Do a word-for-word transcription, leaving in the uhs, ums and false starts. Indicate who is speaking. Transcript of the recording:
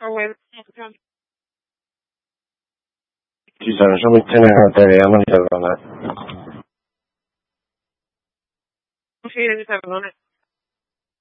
Speaker 1: Ci sono solo in materia, non servono.
Speaker 2: Sì, mi servono.